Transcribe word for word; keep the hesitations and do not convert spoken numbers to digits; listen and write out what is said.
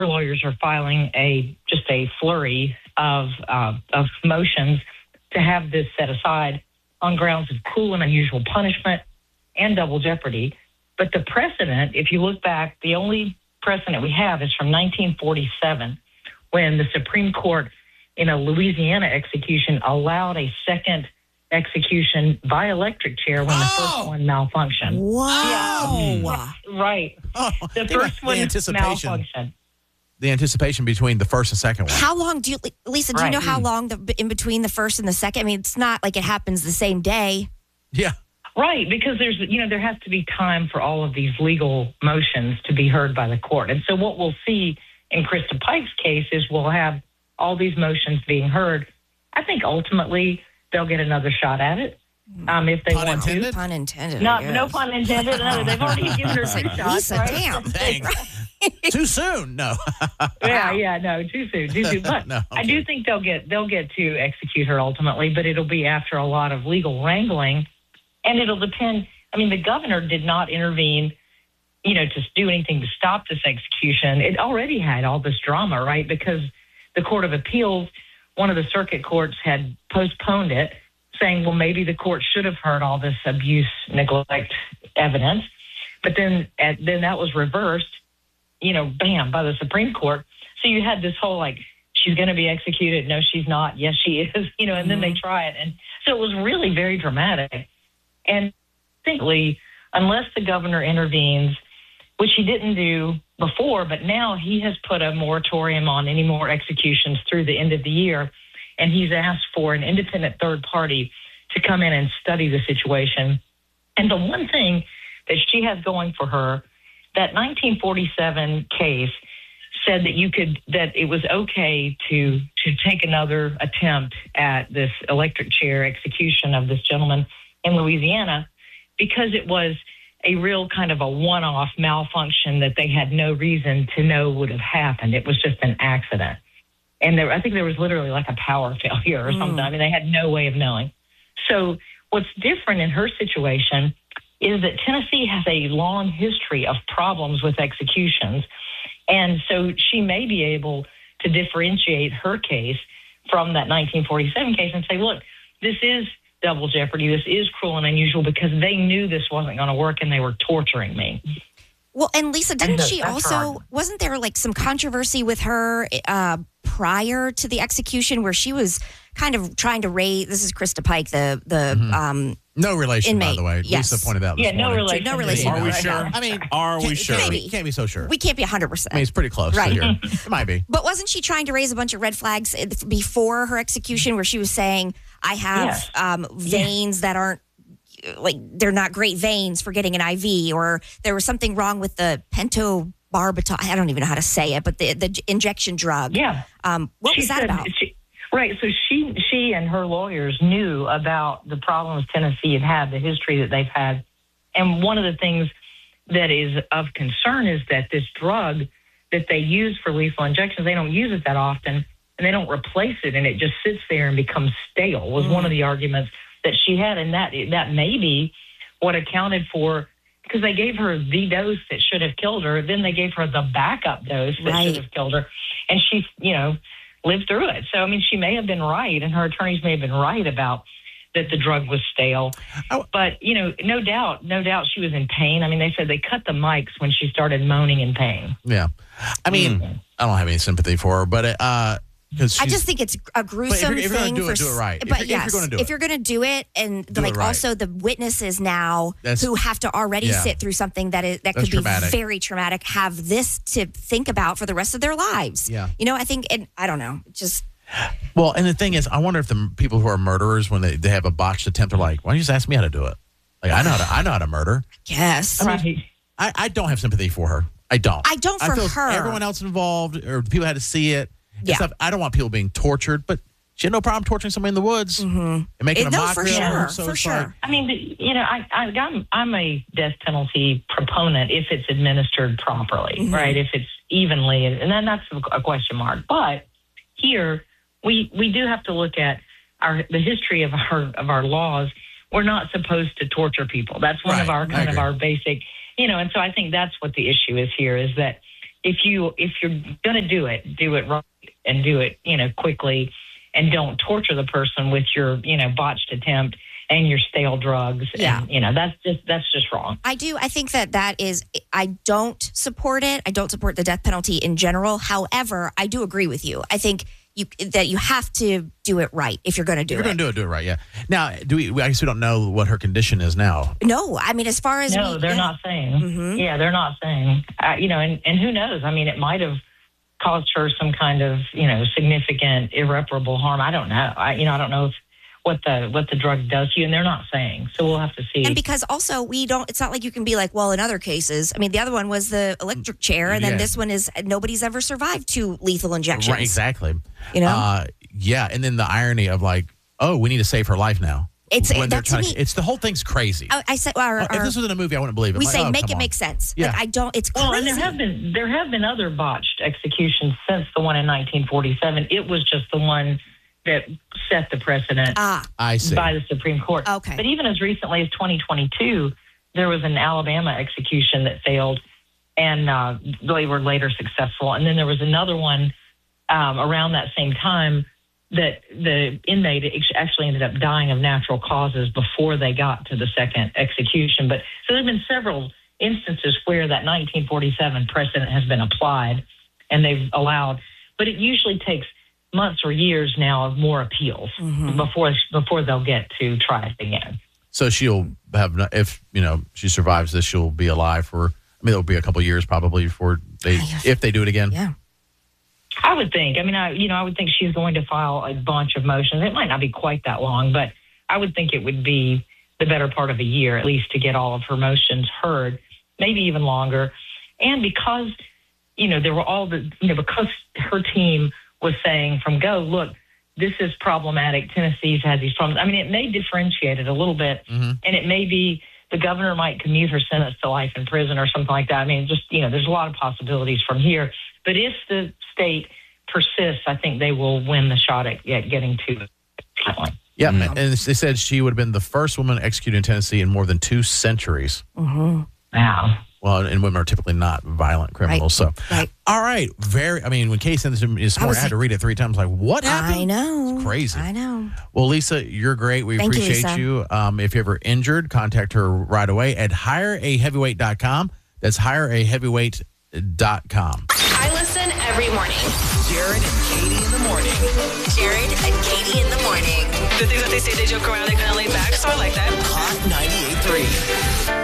her lawyers are filing a just a flurry of uh, of motions to have this set aside on grounds of cruel and unusual punishment and double jeopardy. But the precedent, if you look back, the only precedent we have is from nineteen forty-seven, when the Supreme Court in a Louisiana execution allowed a second execution by electric chair when the Oh! first one malfunctioned. Wow. Yeah. Right. Oh, The think first about one the anticipation, malfunctioned. the anticipation between the first and second one. How long do you, Lisa, do you Right. know how long the, in between the first and the second? I mean, it's not like it happens the same day. Yeah. Right, because there's, you know, there has to be time for all of these legal motions to be heard by the court. And so what we'll see in Krista Pike's case is we'll have all these motions being heard. I think ultimately they'll get another shot at it um, if they Pun want intended? to. Pun intended. No, I guess. no pun intended. No, they've already given her two shots. Lisa, right? damn. Thanks. Too soon? No. Yeah, yeah, no, too soon, too soon. But No, I okay. do think they'll get they'll get to execute her ultimately, but it'll be after a lot of legal wrangling, and it'll depend. I mean, the governor did not intervene, you know, to do anything to stop this execution. It already had all this drama, right? Because the Court of Appeals, one of the circuit courts, had postponed it, saying, well, maybe the court should have heard all this abuse, neglect evidence. But then, at, then that was reversed, you know, bam, by the Supreme Court. So you had this whole, like, she's going to be executed. No, she's not. Yes, she is. You know, and mm-hmm. then they try it. And so it was really very dramatic. And thinkly, unless the governor intervenes, which he didn't do before, but now he has put a moratorium on any more executions through the end of the year. And he's asked for an independent third party to come in and study the situation. And the one thing that she has going for her, that nineteen forty-seven case said that you could, that it was okay to, to take another attempt at this electric chair execution of this gentleman in Louisiana, because it was a real kind of a one-off malfunction that they had no reason to know would have happened. It was just an accident. And there, I think there was literally like a power failure or something. Mm. I mean, they had no way of knowing. So what's different in her situation is that Tennessee has a long history of problems with executions. And so she may be able to differentiate her case from that nineteen forty-seven case and say, look, this is double jeopardy. This is cruel and unusual because they knew this wasn't going to work and they were torturing me. Well, and Lisa, didn't And she that's also, hard. wasn't there like some controversy with her uh, prior to the execution where she was kind of trying to raise, this is Krista Pike, the, the Mhm. um, No relation, by Inmate, the way. yes. Lisa pointed out this Yeah, no morning. relation. No relation. Are we Right sure? now. I mean, Are we can't- sure? Can't be, Maybe. can't be so sure. we can't be one hundred percent. I mean, it's pretty close Right. to here. It might be. But wasn't she trying to raise a bunch of red flags before her execution where she was saying, I have Yes. um, veins that aren't, like, they're not great veins for getting an I V, or there was something wrong with the pentobarbital, I don't even know how to say it, but the, the injection drug. Yeah. Um, what She was that said- about? she- right. So she she and her lawyers knew about the problems Tennessee had had, the history that they've had. And one of the things that is of concern is that this drug that they use for lethal injections, they don't use it that often, and they don't replace it, and it just sits there and becomes stale, was one of the arguments that she had. And that that may be what accounted for, because they gave her the dose that should have killed her. Then they gave her the backup dose that Right. should have killed her. And she, you know, lived through it. So, I mean, she may have been right, and her attorneys may have been right about that the drug was stale. Oh. But, you know, no doubt, no doubt she was in pain. I mean, they said they cut the mics when she started moaning in pain. Yeah. I mean, I don't have any sympathy for her, but uh, because I just think it's a gruesome if you're gonna thing. do it, for, do it right. If But you're- if yes, you're gonna do it. if you're going to do it, and Do like it right. also the witnesses now That's- who have to already yeah. sit through something that is that That's could be traumatic. very traumatic, have this to think about for the rest of their lives. Yeah. You know, I think, and I don't know, it just Well, and the thing is, I wonder if the m- people who are murderers, when they, they have a botched attempt, are like, why don't you just ask me how to do it? Like, I know how to, I know how to murder. yes. Right. I, I don't have sympathy for her. I don't. I don't for feel her. Everyone else involved, or people had to see it. and Yeah. Stuff. I don't want people being tortured, but she had no problem torturing somebody in the woods and making Eh, a no, mockery for of her. sure, So for it's sure. like, I mean, but, you know, I, I, I'm, I'm a death penalty proponent if it's administered properly, right? If it's evenly, and then that's a question mark. But here, we we do have to look at our the history of our of our laws. We're not supposed to torture people. That's one of Right, our I kind of agree. our basic, you know. And so I think that's what the issue is here: is that if you if you're going to do it, do it right and do it, you know, quickly, and don't torture the person with your, you know, botched attempt and your stale drugs. Yeah. And, you know, that's just that's just wrong. I do. I think that that is, I don't support it. I don't support the death penalty in general. However, I do agree with you. I think you that you have to do it right if you're going to do You're it. going to do it, do it right, yeah. Now, do we, I guess we don't know what her condition is now. No, I mean, as far as No, we, they're yeah. not saying. Mhm. Yeah, they're not saying. Uh, you know, and, and who knows? I mean, it might have caused her some kind of, you know, significant irreparable harm. I don't know. I, you know, I don't know if, what the what the drug does to you, and they're not saying. So we'll have to see. And because also we don't, it's not like you can be like, well, in other cases, I mean, the other one was the electric chair, and then Yeah. this one is nobody's ever survived two lethal injections. Right, exactly. You know? Uh, yeah, and then the irony of like, oh, we need to save her life now. It's- when they're that to trying me- it's the whole thing's crazy. I, I said, or, Uh, if or this was in a movie, I wouldn't believe it. we I'm say like, oh, make come it on. make sense. Yeah. Like, I don't, it's crazy. Well, and there have been there have been other botched executions since the one in nineteen forty-seven. It was just the one that set the precedent Ah, I see. by the Supreme Court. Okay. But even as recently as twenty twenty-two, there was an Alabama execution that failed, and uh, they were later successful. And then there was another one um, around that same time that the inmate actually ended up dying of natural causes before they got to the second execution. But so there have been several instances where that nineteen forty-seven precedent has been applied, and they've allowed. But it usually takes months or years now of more appeals Mm-hmm. before before they'll get to try it again. So she'll have, no- if, you know, she survives this, she'll be alive for, I mean, it'll be a couple years probably before they, if they do it again. yeah. I would think. I mean, I you know, I would think she's going to file a bunch of motions. It might not be quite that long, but I would think it would be the better part of a year at least to get all of her motions heard, maybe even longer. And because, you know, there were all the, you know, because her team was saying from go, look, this is problematic. Tennessee's had these problems. I mean, it may differentiate it a little bit, Mhm. and it may be the governor might commute her sentence to life in prison or something like that. I mean, just, you know, there's a lot of possibilities from here. But if the state persists, I think they will win the shot at, at getting to it. Yeah, Mm-hmm. and they said she would have been the first woman executed in Tennessee in more than two centuries. Mm-hmm. Wow. Well, and women are typically not violent criminals. So, Right. all right, very. I mean, when Kay sent this to me this I morning, was I, had to read it three times. Like, what happened? I know. It's crazy. I know. Well, Lisa, you're great. We Thank you, appreciate Lisa. you. Um, if you're ever injured, contact her right away at hire a heavyweight dot com. That's hire a heavyweight dot com. I listen every morning. Jared and Katie in the morning. Jared and Katie in the morning. The things that they say, they joke around, they kind of laid back, so I like that. Hot ninety-eight point three.